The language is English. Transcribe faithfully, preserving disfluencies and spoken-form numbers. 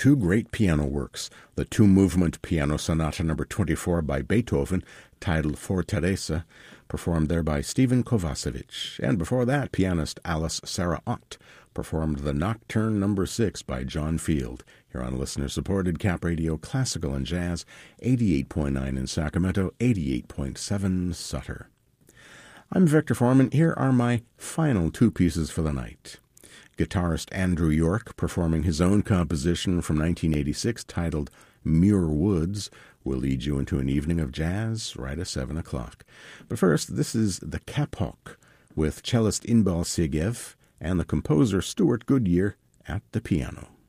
two great piano works, the two-movement Piano Sonata number twenty-four by Beethoven, titled For Teresa, performed there by Stephen Kovacevic, and before that, pianist Alice Sarah Ott performed the Nocturne number six by John Field, here on listener-supported Cap Radio Classical and Jazz, eighty-eight point nine in Sacramento, eighty-eight point seven Sutter. I'm Victor Foreman. Here are my final two pieces for the night. Guitarist Andrew York, performing his own composition from nineteen eighty-six titled Muir Woods, will lead you into an evening of jazz right at seven o'clock. But first, this is the Kapok with cellist Inbal Segev and the composer Stuart Goodyear at the piano.